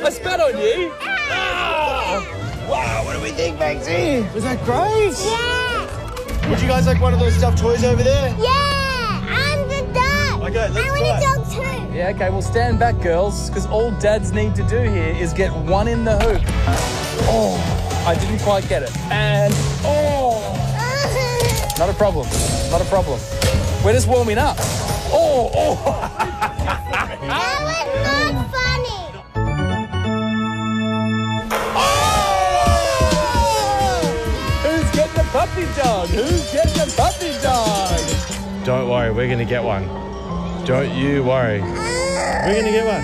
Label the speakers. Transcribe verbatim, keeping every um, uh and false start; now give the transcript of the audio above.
Speaker 1: I spat on you. Ah! Wow, what do we think, Maxie? Was that great?
Speaker 2: Yeah.
Speaker 1: Would you guys like one of those stuffed toys over there?
Speaker 2: Yeah. I'm the dog.
Speaker 1: Okay, let's
Speaker 2: I
Speaker 1: try.
Speaker 2: want a dog too.
Speaker 3: Yeah, okay, well, stand back, girls, because all dads need to do here is get one in the hoop. Oh, I didn't quite get it. And, oh, not a problem. Not a problem. We're just warming up. Oh, oh.
Speaker 2: That was not funny.
Speaker 3: Who's getting the puppy dog? Who's getting the puppy dog?
Speaker 1: Don't worry, we're going to get one. Don't you worry. We're going to get one.